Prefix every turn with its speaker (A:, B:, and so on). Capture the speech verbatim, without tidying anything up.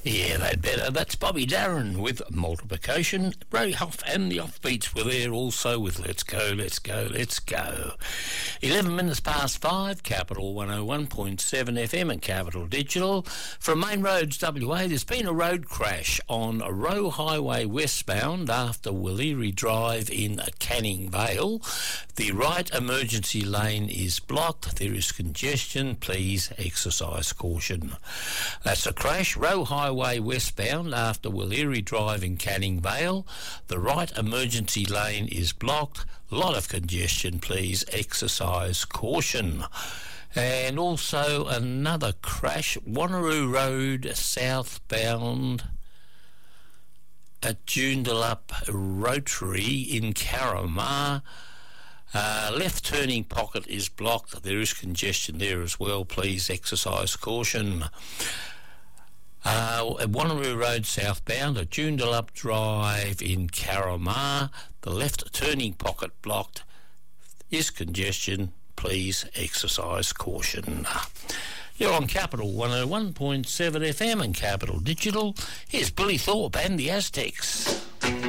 A: Yeah, they'd better. That's Bobby Darin with Multiplication. Ray Huff and the Offbeats were there also with Let's Go, Let's Go, Let's Go. eleven minutes past five, Capital one oh one point seven F M and Capital Digital. From Main Roads, W A, there's been a road crash on Roe Highway westbound after Willery Drive in Canning Vale. The right emergency lane is blocked. There is congestion. Please exercise caution. That's a crash. Roe Highway westbound after Willery Drive in Canning Vale. The right emergency lane is blocked. Lot of congestion. Please exercise caution. And also another crash, Wanneroo Road southbound at Joondalup Rotary in Carramar. Uh, left turning pocket is blocked. There is congestion there as well. Please exercise caution. Uh, at Wanneroo Road southbound at Joondalup Drive in Carramar, the left turning pocket blocked. Is congestion. Please exercise caution. You're on Capital one oh one point seven F M and Capital Digital. Here's Billy Thorpe and the Aztecs.